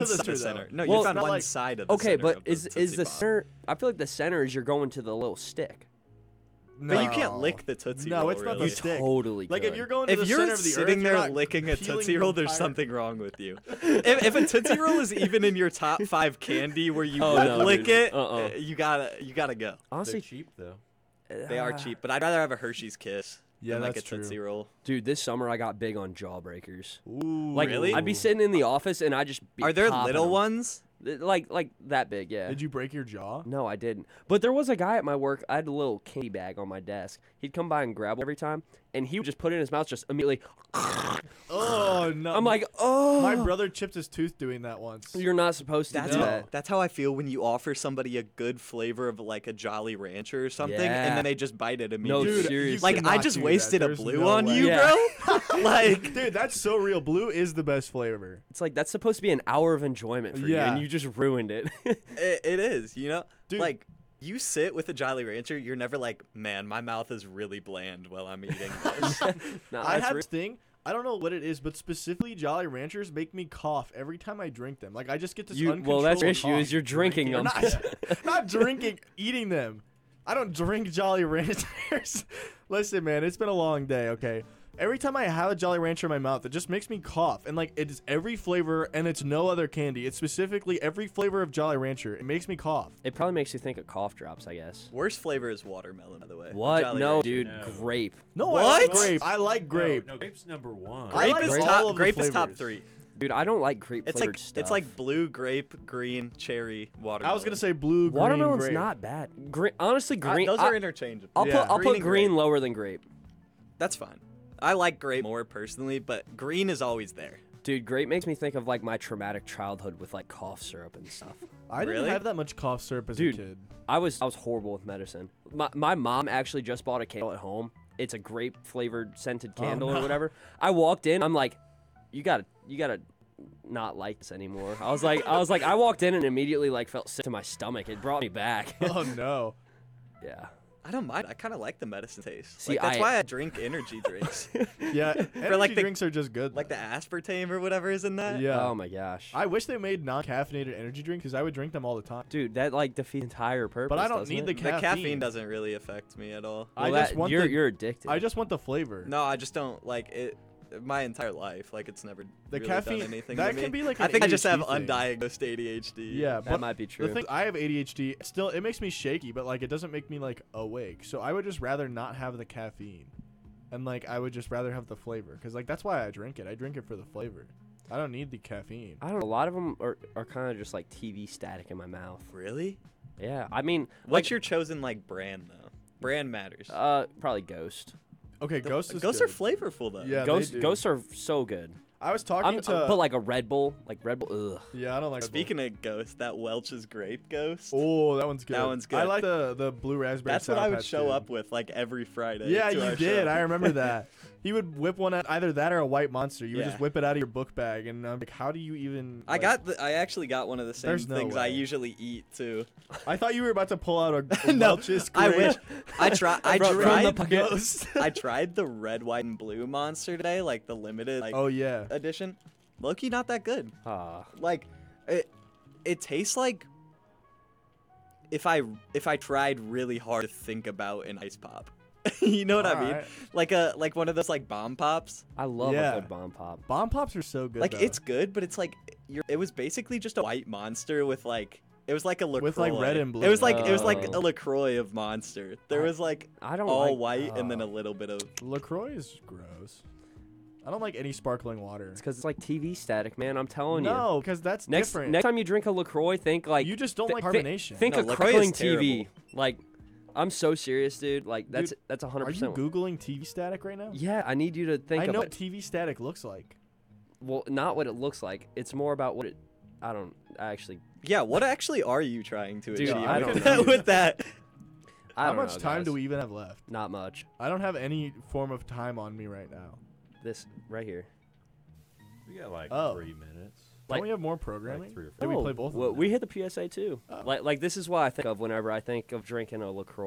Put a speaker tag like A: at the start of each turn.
A: That's
B: the
A: true,
B: center.
A: though.
B: No,
C: Well,
B: you found
A: not
B: one
A: like-
B: side of the
C: Okay,
B: center
C: but
B: of
C: is
B: Tootsie
C: the
B: Pop.
C: center? I feel like the center is you're going to the little stick.
A: No.
B: But you can't lick the Tootsie
A: No,
B: Roll,
A: it's not the
B: really.
A: stick.
C: Totally.
A: Like
C: could.
A: if you're going to
B: If
A: the
B: you're
A: center of the
B: sitting
A: earth,
B: there
A: you're not
B: licking a
A: peeling
B: Tootsie
A: the
B: Roll, there's
A: entire-
B: something wrong with you. If a Tootsie Roll is even in your top 5 candy where you
C: Oh,
B: would
C: no,
B: lick
C: dude.
B: it, you gotta go.
C: honestly,
D: They're cheap though.
B: They are cheap, but I'd rather have a Hershey's Kiss
A: Yeah,
B: than like
A: that's
B: a Tootsie
A: true.
B: Roll.
C: dude. This summer I got big on Jawbreakers.
A: Ooh,
C: Like,
B: Really?
C: I'd be sitting in the office and I just be
B: Are there
C: popping
B: little
C: them.
B: ones?
C: Like that big, yeah.
A: Did you break your jaw?
C: No, I didn't. But there was a guy at my work. I had a little candy bag on my desk. He'd come by and grab it every time, and he would just put it in his mouth, just immediately.
A: Oh no!
C: I'm like, oh.
A: my brother chipped his tooth doing that once.
C: You're not supposed to
B: That's
C: do
B: how,
C: that.
B: that's how I feel when you offer somebody a good flavor of like a Jolly Rancher or something,
C: Yeah.
B: and then they just bite it
C: No,
B: immediately.
A: Dude,
C: seriously.
A: you
B: Like I
A: cannot
B: just
A: do
B: wasted
A: that.
B: a
A: There's
B: blue
A: no
B: on
A: way.
B: you,
C: Yeah.
B: bro. Like
A: Dude, that's so real. Blue is the best flavor.
C: It's like that's supposed to be an hour of enjoyment for you,
A: Yeah.
C: and you just ruined it.
B: it is, you know?
A: Dude.
B: Like you sit with a Jolly Rancher, you're never like, man, my mouth is really bland while I'm eating this.
C: No,
A: I
C: that's
A: had
C: re-
A: this thing. I don't know what it is, but specifically Jolly Ranchers make me cough every time I drink them. Like I just get this
C: well, that's your
A: uncontrollable
C: issue
A: cough.
C: is you're drinking them.
A: Not drinking, eating them. I don't drink Jolly Ranchers. Listen, man, it's been a long day, okay? Every time I have a Jolly Rancher in my mouth, it just makes me cough. And, like, it is every flavor, and it's no other candy. It's specifically every flavor of Jolly Rancher. It makes me cough.
C: It probably makes you think of cough drops, I guess.
B: Worst flavor is watermelon, by the way.
C: What?
B: Jolly
C: No,
B: Rancher.
C: dude.
D: No.
C: Grape.
A: No, I like
B: What?
A: grape. I like grape.
D: No, grape's number one.
A: I
B: Grape
A: like
B: is
A: all
B: top.
A: of the
B: Grape is top
A: flavors.
B: 3.
C: Dude, I don't like grape
B: It's
C: flavored
B: like
C: stuff.
B: it's like blue, grape, green, cherry, watermelon.
A: I was going to say blue, green,
C: watermelon's
A: grape.
C: not bad. Green, honestly, green.
B: Those are interchangeable.
C: I'll
A: Yeah.
C: put
B: Green and
C: green
B: grape.
C: lower than grape.
B: That's fine. I like grape more personally, but green is always there.
C: Dude, grape makes me think of like my traumatic childhood with like cough syrup and stuff.
A: I didn't
B: Really?
A: have that much cough syrup as
C: Dude.
A: a kid.
C: I was horrible with medicine. My mom actually just bought a candle at home. It's a grape flavored scented candle or
A: no.
C: whatever. I walked in, I'm like, you gotta not like this anymore. I was like, I walked in and immediately like felt sick to my stomach. It brought me back.
A: Oh, no.
C: Yeah.
B: I don't mind. I kind of like the medicine taste.
C: See,
B: Like, that's
C: I-
B: why I drink energy drinks,
A: Yeah, energy
B: like the-
A: drinks are just good.
B: like the aspartame or whatever is in that.
A: Yeah.
C: Oh my gosh.
A: I wish they made non-caffeinated energy drinks because I would drink them all the time.
C: Dude, that like defeats the entire purpose.
A: But I don't
C: doesn't
A: need
C: it?
A: the
B: The caffeine
A: caffeine.
B: doesn't really affect me at all.
A: I
C: Well,
A: just
C: that-
A: want
C: you're addicted.
A: I just want the flavor.
B: No, I just don't like it. My entire life, like it's never
A: The
B: really
A: caffeine-
B: done anything
A: that
B: to me.
A: can be like
B: I
A: an
B: think I just have
A: ADHD thing.
B: undiagnosed ADHD.
A: Yeah,
C: that
A: but
C: might be true.
A: the thing, I have ADHD. Still, it makes me shaky, but like it doesn't make me like awake. So I would just rather not have the caffeine, and like I would just rather have the flavor, because like that's why I drink it. I drink it for the flavor. I don't need the caffeine.
C: I don't know. A lot of them are kind of just like TV static in my mouth.
B: Really?
C: Yeah. I mean,
B: What's
C: like,
B: your chosen like brand though? Brand matters.
C: probably Ghost.
A: Okay, Ghost is
B: Ghosts are
A: good.
B: flavorful though.
A: Yeah,
C: Ghosts
A: they do.
C: Ghosts are so good.
A: I was talking to.
C: But like a Red Bull, ugh.
A: yeah, I don't like. Red Bull.
B: Speaking of Ghost, that Welch's grape Ghost.
A: Oh, that one's good.
B: That one's good.
A: I like the blue raspberry.
B: That's what
A: Sour
B: I would
A: Patch
B: show
A: Kid.
B: up with like every Friday.
A: Yeah,
B: to
A: you
B: our
A: did.
B: show.
A: I remember that. He would whip one at either that or a white monster. You would just
B: Yeah.
A: whip it out of your book bag, and I'm like, how do you even?
B: I
A: like-
B: got I actually got one of the same
A: There's no
B: things I
A: way.
B: usually eat too.
A: I thought you were about to pull out a
B: No,
A: Welch's
B: I
A: grape.
B: wish. I tried. I
C: From the
B: tried.
C: pocket.
B: I tried the red, white, and blue monster today, like the limited
A: Oh yeah.
B: edition. Low-key not that good.
C: Ah.
B: Like, it tastes like if I tried really hard to think about an ice pop. You know what I mean?
A: Alright.
B: Like one of those like bomb pops.
C: I love
A: Yeah.
C: a good bomb pop.
A: Bomb pops are so good.
B: Like
A: though.
B: it's good, but it's like it was basically just a white monster with like it was like a LaCroix.
A: With, like, red and blue.
B: It was like
C: Oh.
B: a LaCroix of monster. There was like
C: I don't
B: all
C: like,
B: white and then a little bit of
A: LaCroix is gross. I don't like any sparkling water.
C: It's because it's like TV static, man. I'm telling you.
A: No, because that's
C: Next
A: different.
C: time you drink a Lacroix, think like
A: you just don't
C: th-
A: like
C: thi-
A: carbonation.
C: Think
B: No,
C: of
B: LaCroix is
C: crackling TV.
B: terrible.
C: Like, I'm so serious, dude. Like that's 100%.
A: Are you googling TV static right now?
C: Yeah, I need you to think
A: I
C: of
A: know
C: it.
A: what TV static looks like.
C: Well, not what it looks like. It's more about what it. I don't actually.
B: yeah. What actually are you trying to
C: Dude,
B: achieve
C: I
B: with
C: don't
B: that-
C: know.
B: with that?
C: I
A: How
C: don't
A: much
C: know,
A: time
C: guys.
A: do we even have left?
C: Not much.
A: I don't have any form of time on me right now.
C: This right here.
D: We got like
A: Oh.
D: 3 minutes.
A: Don't
C: Like-
A: we have more programming?
D: Like 3 or 4.
A: Did we
C: Oh,
A: play both of
C: well,
A: them?
C: we hit the PSA too.
A: Oh.
C: Like this is what I think of whenever I think of drinking a Lacroix.